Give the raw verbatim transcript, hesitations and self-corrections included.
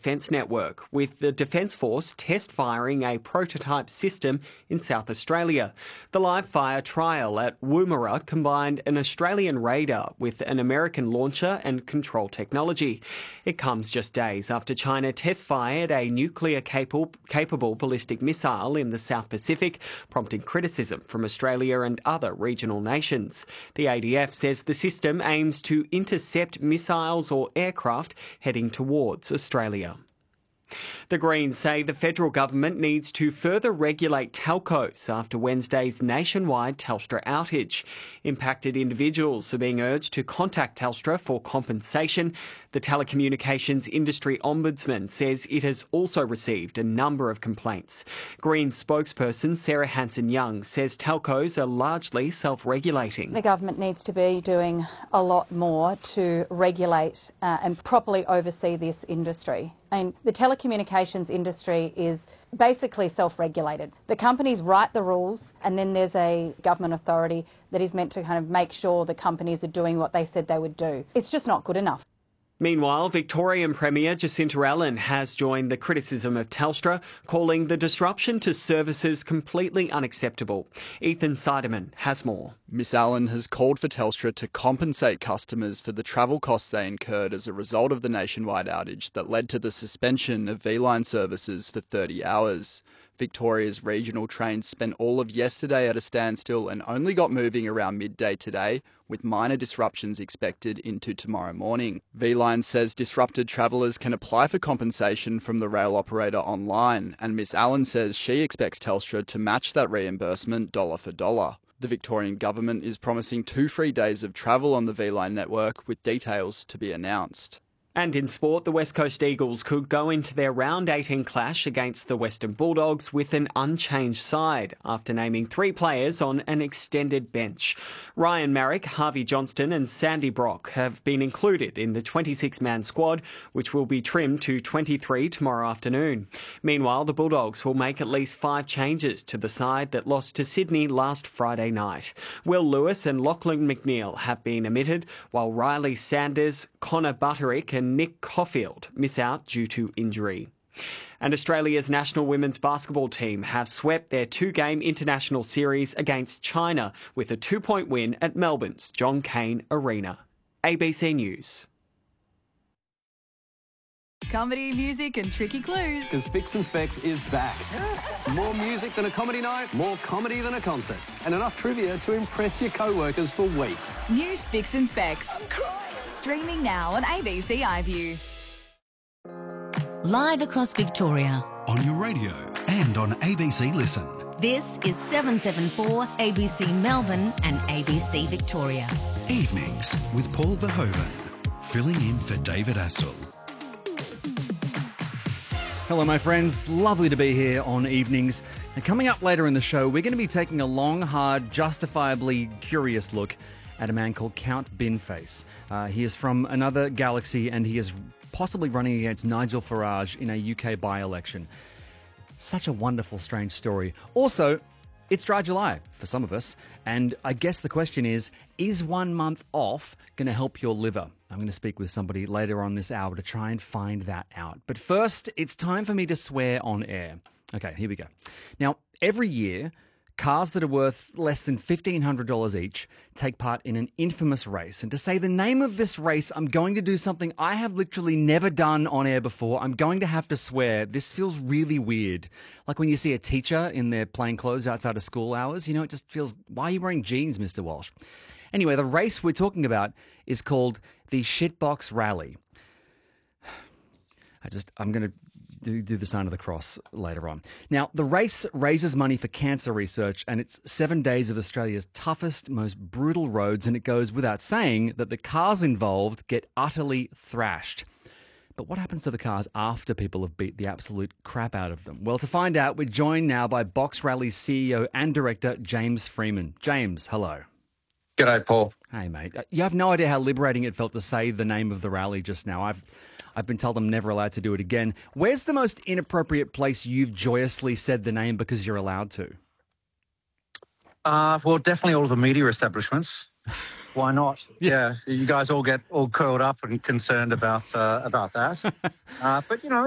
defence network, with the Defence Force test firing a prototype system in South Australia. The live fire trial at Woomera combined an Australian radar with an American launcher and control technology. It comes just days after China test fired a nuclear capable, capable ballistic missile in the South Pacific, prompting criticism from Australia and other regional nations. The A D F says the system aims to intercept missiles or aircraft heading towards Australia. The Greens say the federal government needs to further regulate telcos after Wednesday's nationwide Telstra outage. Impacted individuals are being urged to contact Telstra for compensation. The Telecommunications Industry Ombudsman says it has also received a number of complaints. Greens spokesperson Sarah Hanson-Young says telcos are largely self-regulating. The government needs to be doing a lot more to regulate uh, and properly oversee this industry. I mean, the telecommunications industry is basically self-regulated. The companies write the rules and then there's a government authority that is meant to kind of make sure the companies are doing what they said they would do. It's just not good enough. Meanwhile, Victorian Premier Jacinta Allen has joined the criticism of Telstra, calling the disruption to services completely unacceptable. Ethan Seidemann has more. Miss Allen has called for Telstra to compensate customers for the travel costs they incurred as a result of the nationwide outage that led to the suspension of V-Line services for thirty hours. Victoria's regional trains spent all of yesterday at a standstill and only got moving around midday today, with minor disruptions expected into tomorrow morning. V-Line says disrupted travellers can apply for compensation from the rail operator online, and Miss Allen says she expects Telstra to match that reimbursement dollar for dollar. The Victorian government is promising two free days of travel on the V-Line network, with details to be announced. And in sport, the West Coast Eagles could go into their round eighteen clash against the Western Bulldogs with an unchanged side after naming three players on an extended bench. Ryan Marrick, Harvey Johnston and Sandy Brock have been included in the twenty-six man squad, which will be trimmed to twenty-three tomorrow afternoon. Meanwhile, the Bulldogs will make at least five changes to the side that lost to Sydney last Friday night. Will Lewis and Lachlan McNeil have been omitted, while Riley Sanders, Connor Butterick and Nick Caulfield miss out due to injury. And Australia's national women's basketball team have swept their two-game international series against China with a two-point win at Melbourne's John Cain Arena. A B C News. Comedy, music and tricky clues. Because Spicks and Specs is back. More music than a comedy night, more comedy than a concert. And enough trivia to impress your co-workers for weeks. New Spicks and Specs. I'm crying. Streaming now on A B C iView. Live across Victoria. On your radio and on A B C Listen. This is seven seven four A B C Melbourne and A B C Victoria. Evenings with Paul Verhoeven, filling in for David Astle. Hello, my friends. Lovely to be here on Evenings. And coming up later in the show, we're going to be taking a long, hard, justifiably curious look at a man called Count Binface. Uh, he is from another galaxy and he is possibly running against Nigel Farage in a U K by-election. Such a wonderful, strange story. Also, it's dry July for some of us, and I guess the question is, is one month off going to help your liver? I'm going to speak with somebody later on this hour to try and find that out. But first, it's time for me to swear on air. Okay, here we go. Now, every year, cars that are worth less than fifteen hundred dollars each take part in an infamous race. And to say the name of this race, I'm going to do something I have literally never done on air before. I'm going to have to swear. This feels really weird. Like when you see a teacher in their plain clothes outside of school hours, you know, it just feels, why are you wearing jeans, Mister Walsh? Anyway, the race we're talking about is called the Shitbox Rally. I just, I'm going to Do, do the sign of the cross later on. Now, the race raises money for cancer research, and it's seven days of Australia's toughest, most brutal roads, and it goes without saying that the cars involved get utterly thrashed. But what happens to the cars after people have beat the absolute crap out of them? Well, to find out, we're joined now by Box Rally's C E O and director, James Freeman. James, hello. G'day, Paul. Hey, mate. You have no idea how liberating it felt to say the name of the rally just now. I've I've been told I'm never allowed to do it again. Where's the most inappropriate place you've joyously said the name because you're allowed to? Uh, well, definitely all of the media establishments. Why not? yeah. yeah, you guys all get all curled up and concerned about uh, about that. uh, but, you know,